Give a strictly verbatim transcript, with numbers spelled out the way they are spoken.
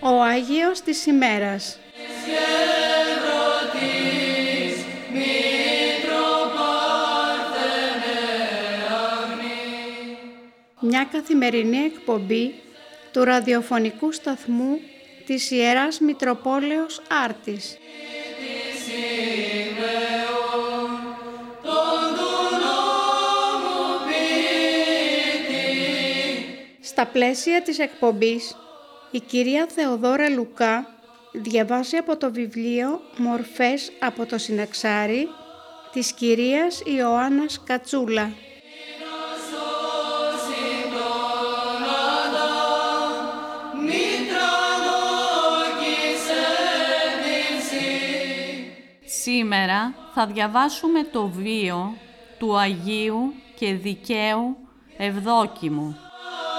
Ο Άγιος της ημέρας. Μια καθημερινή εκπομπή του ραδιοφωνικού σταθμού της Ιεράς Μητροπόλεως Άρτης. Στα πλαίσια της εκπομπής, η κυρία Θεοδόρα Λουκά διαβάζει από το βιβλίο «Μορφές από το Συναξάρι» της κυρίας Ιωάννας Κατσούλα. Σήμερα θα διαβάσουμε το βίο του Αγίου και Δικαίου Ευδόκιμου.